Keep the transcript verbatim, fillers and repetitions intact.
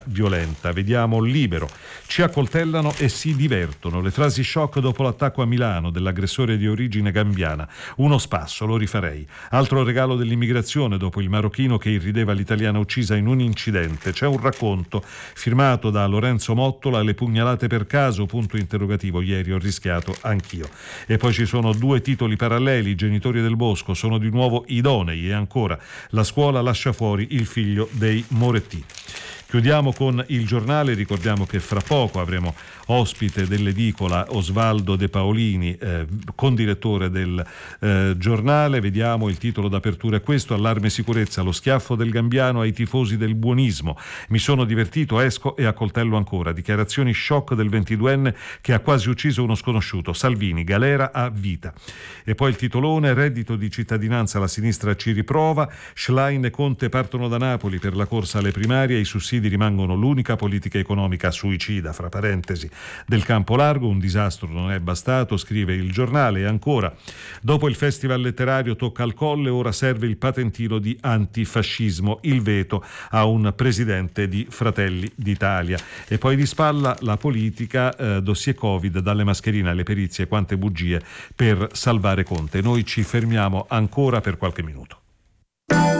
violenta. Vediamo Libero. Ci accoltellano e si divertono. Le frasi shock dopo l'attacco a Milano dell'aggressore di origine gambiana. Uno spasso, lo rifarei. Altro regalo dell'immigrazione dopo il marocchino che irrideva l'italiana uccisa in un incidente. C'è un racconto firmato da Lorenzo Mottola, le pugnalate per caso, punto interrogativo, ieri ho rischiato anch'io. E poi ci sono due titoli paralleli, i genitori del Bosco sono di nuovo idonei e ancora la scuola lascia fuori il figlio dei Moretti. Chiudiamo con il giornale, ricordiamo che fra poco avremo ospite dell'edicola Osvaldo De Paolini, eh, condirettore del eh, giornale. Vediamo il titolo d'apertura è questo: allarme sicurezza, lo schiaffo del Gambiano ai tifosi del buonismo. Mi sono divertito, esco e accoltello ancora. Dichiarazioni shock del ventiduenne che ha quasi ucciso uno sconosciuto. Salvini, galera a vita. E poi il titolone, reddito di cittadinanza, la sinistra ci riprova. Schlein e Conte partono da Napoli per la corsa alle primarie, i sussidi rimangono l'unica politica economica suicida, fra parentesi, del campo largo. Un disastro non è bastato, scrive il giornale. E ancora, dopo il festival letterario tocca al Colle, ora serve il patentino di antifascismo, il veto a un presidente di Fratelli d'Italia. E poi di spalla la politica, eh, dossier Covid, dalle mascherine alle perizie, quante bugie per salvare Conte. Noi ci fermiamo ancora per qualche minuto.